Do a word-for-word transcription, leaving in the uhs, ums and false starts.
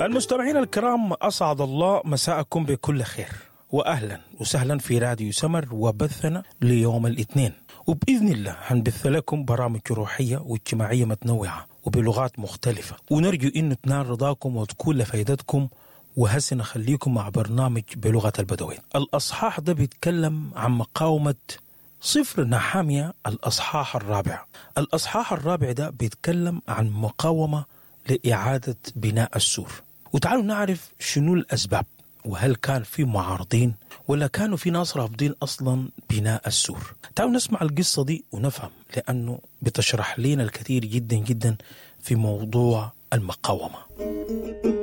المستمعين الكرام، أسعد الله مساءكم بكل خير، وأهلا وسهلا في راديو سمر وبثنا ليوم الاثنين. وبإذن الله هنبث لكم برامج روحية واجتماعية متنوعة وبلغات مختلفة، ونرجو أن تنال رضاكم وتكون لفائدتكم. وهسه نخليكم مع برنامج بلغة البدوين. الأصحاح ده بيتكلم عن مقاومة صفر نحامية، الأصحاح الرابع. الأصحاح الرابع ده بيتكلم عن مقاومة لإعادة بناء السور. وتعالوا نعرف شنو الأسباب، وهل كان في معارضين ولا كانوا في ناس رافضين أصلا بناء السور. تعالوا نسمع القصة دي ونفهم، لأنه بتشرح لنا الكثير جدا جدا في موضوع المقاومة.